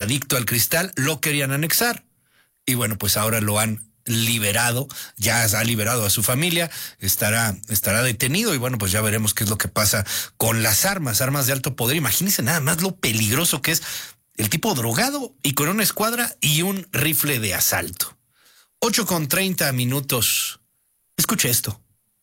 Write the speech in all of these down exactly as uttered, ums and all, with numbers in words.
adicto al cristal, lo querían anexar. Y bueno, pues ahora lo han liberado, ya ha liberado a su familia, estará, estará detenido y bueno, pues ya veremos qué es lo que pasa con las armas, armas de alto poder. Imagínense nada más lo peligroso que es el tipo drogado y con una escuadra y un rifle de asalto. ocho con treinta minutos. Escuche esto.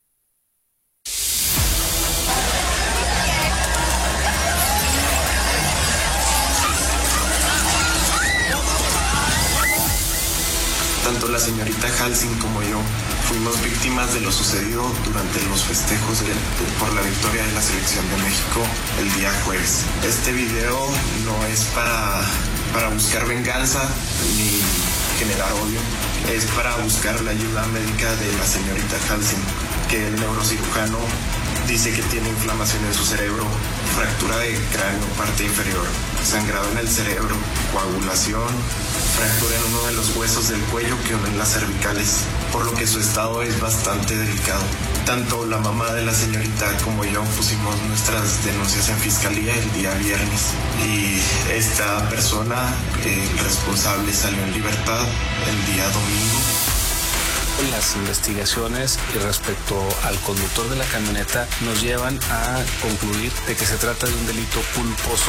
Tanto la señorita Halsing como yo fuimos víctimas de lo sucedido durante los festejos de, de, por la victoria de la selección de México el día jueves. Este video no es para, para buscar venganza ni generar odio, es para buscar la ayuda médica de la señorita Halsing, que el neurocirujano dice que tiene inflamación en su cerebro, fractura de cráneo, parte inferior, sangrado en el cerebro, coagulación, fractura en uno de los huesos del cuello que unen las cervicales, por lo que su estado es bastante delicado. Tanto la mamá de la señorita como yo pusimos nuestras denuncias en fiscalía el día viernes y esta persona, el responsable, salió en libertad el día domingo. Las investigaciones respecto al conductor de la camioneta nos llevan a concluir de que se trata de un delito culposo.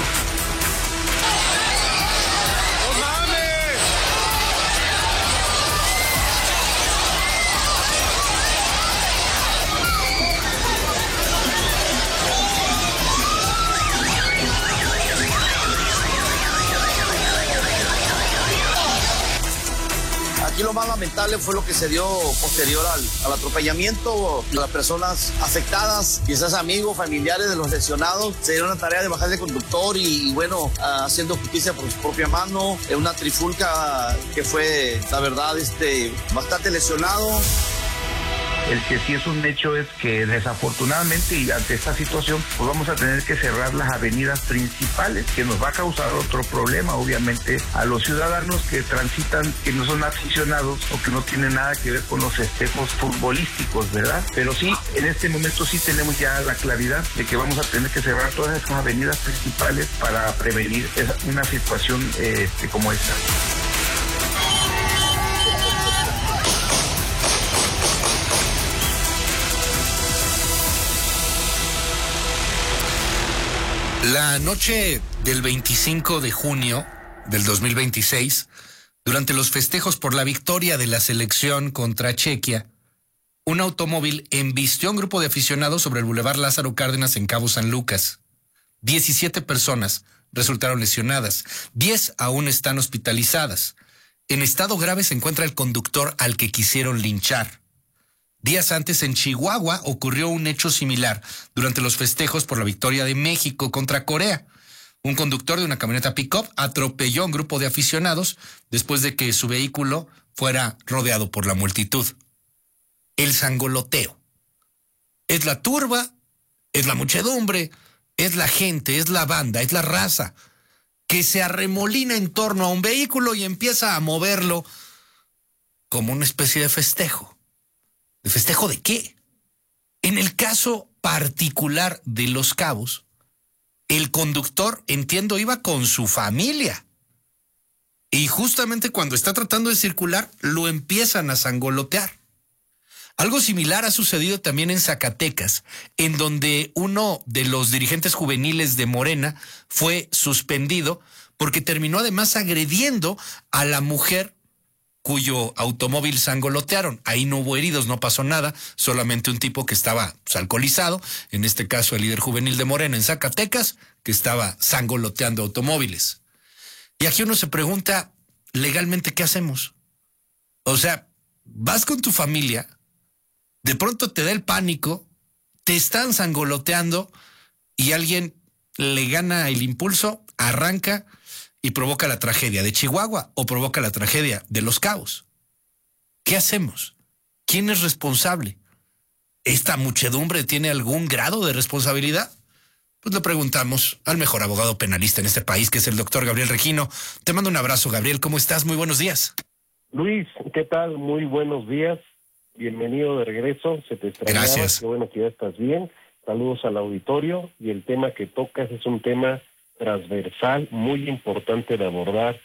Aquí lo más lamentable fue lo que se dio posterior al, al atropellamiento. Las personas afectadas, quizás amigos, familiares de los lesionados, se dieron la tarea de bajar de conductor y, y bueno, uh, haciendo justicia por su propia mano. Es una trifulca que fue, la verdad, este, bastante lesionado. El que sí es un hecho es que desafortunadamente y ante esta situación pues vamos a tener que cerrar las avenidas principales, que nos va a causar otro problema obviamente a los ciudadanos que transitan, que no son aficionados o que no tienen nada que ver con los festejos futbolísticos, ¿verdad? Pero sí, en este momento sí tenemos ya la claridad de que vamos a tener que cerrar todas esas avenidas principales para prevenir una situación eh, como esta. La noche del veinticinco de junio del dos mil veintiséis, durante los festejos por la victoria de la selección contra Chequia, un automóvil embistió a un grupo de aficionados sobre el Boulevard Lázaro Cárdenas en Cabo San Lucas. diecisiete personas resultaron lesionadas, diez aún están hospitalizadas. En estado grave se encuentra el conductor al que quisieron linchar. Días antes, en Chihuahua, ocurrió un hecho similar durante los festejos por la victoria de México contra Corea. Un conductor de una camioneta pick-up atropelló a un grupo de aficionados después de que su vehículo fuera rodeado por la multitud. El sangoloteo. Es la turba, es la muchedumbre, es la gente, es la banda, es la raza que se arremolina en torno a un vehículo y empieza a moverlo como una especie de festejo. ¿De festejo de qué? En el caso particular de Los Cabos, el conductor, entiendo, iba con su familia. Y justamente cuando está tratando de circular, lo empiezan a sangolotear. Algo similar ha sucedido también en Zacatecas, en donde uno de los dirigentes juveniles de Morena fue suspendido porque terminó además agrediendo a la mujer cuyo automóvil sangolotearon. Ahí no hubo heridos, no pasó nada, solamente un tipo que estaba pues, alcoholizado, en este caso el líder juvenil de Morena en Zacatecas, que estaba sangoloteando automóviles. Y aquí uno se pregunta, legalmente, ¿qué hacemos? O sea, vas con tu familia, de pronto te da el pánico, te están sangoloteando y alguien le gana el impulso, arranca y provoca la tragedia de Chihuahua o provoca la tragedia de Los Cabos. ¿Qué hacemos? ¿Quién es responsable? ¿Esta muchedumbre tiene algún grado de responsabilidad? Pues le preguntamos al mejor abogado penalista en este país, que es el doctor Gabriel Regino. Te mando un abrazo, Gabriel. ¿Cómo estás? Muy buenos días. Luis, ¿qué tal? Muy buenos días. Bienvenido de regreso. Se te extrañaba. Gracias. Qué bueno que ya estás bien. Saludos al auditorio. Y el tema que tocas es un tema transversal, muy importante de abordar